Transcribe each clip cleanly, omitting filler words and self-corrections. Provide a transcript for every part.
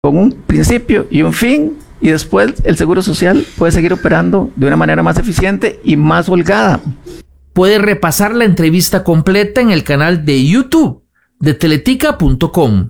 con un principio y un fin, y después el Seguro Social puede seguir operando de una manera más eficiente y más holgada. Puede repasar la entrevista completa en el canal de YouTube de teletica.com.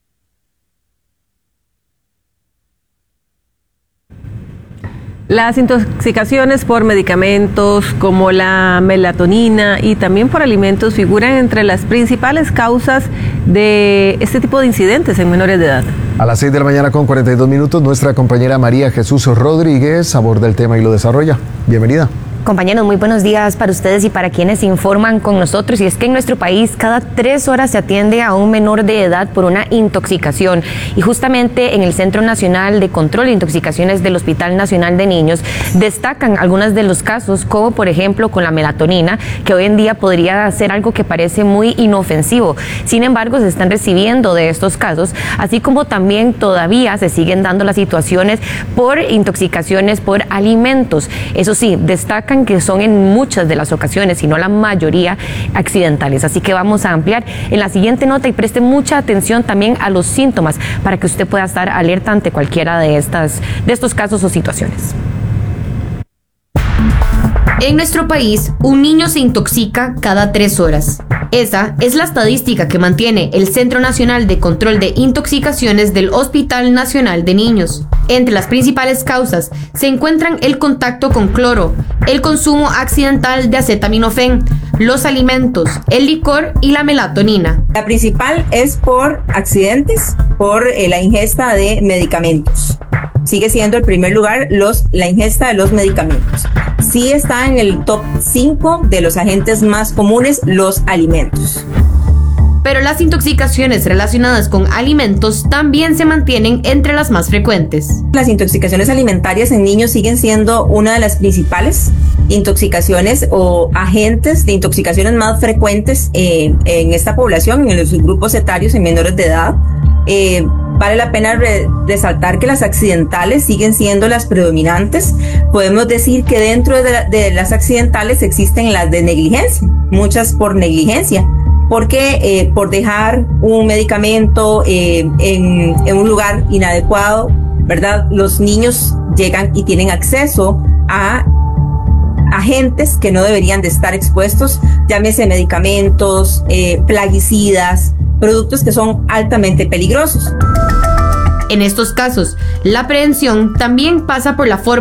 Las intoxicaciones por medicamentos como la melatonina y también por alimentos figuran entre las principales causas de este tipo de incidentes en menores de edad. A las 6 de la mañana con 42 minutos, nuestra compañera María Jesús Rodríguez aborda el tema y lo desarrolla. Bienvenida. Compañeros, muy buenos días para ustedes y para quienes se informan con nosotros. Y es que en nuestro país cada 3 horas se atiende a un menor de edad por una intoxicación. Y justamente en el Centro Nacional de Control de Intoxicaciones del Hospital Nacional de Niños destacan algunos de los casos, como por ejemplo con la melatonina, que hoy en día podría ser algo que parece muy inofensivo. Sin embargo, se están recibiendo de estos casos, así como también todavía se siguen dando las situaciones por intoxicaciones por alimentos. Eso sí, destacan que son en muchas de las ocasiones, si no la mayoría, accidentales. Así que vamos a ampliar en la siguiente nota y preste mucha atención también a los síntomas para que usted pueda estar alerta ante cualquiera de estos casos o situaciones. En nuestro país, un niño se intoxica cada 3 horas. Esa es la estadística que mantiene el Centro Nacional de Control de Intoxicaciones del Hospital Nacional de Niños. Entre las principales causas se encuentran el contacto con cloro, el consumo accidental de acetaminofén, los alimentos, el licor y la melatonina. La principal es por accidentes, por la ingesta de medicamentos. Sigue siendo el primer lugar la ingesta de los medicamentos. Sí está en el top 5 de los agentes más comunes los alimentos. Pero las intoxicaciones relacionadas con alimentos también se mantienen entre las más frecuentes. Las intoxicaciones alimentarias en niños siguen siendo una de las principales intoxicaciones o agentes de intoxicaciones más frecuentes en esta población, en los grupos etarios en menores de edad. Vale la pena resaltar que las accidentales siguen siendo las predominantes. Podemos decir que dentro de las accidentales existen las de negligencia, muchas por negligencia, porque por dejar un medicamento en un lugar inadecuado, ¿verdad? Los niños llegan y tienen acceso a agentes que no deberían de estar expuestos, llámese medicamentos, plaguicidas, productos que son altamente peligrosos. En estos casos, la prevención también pasa por la forma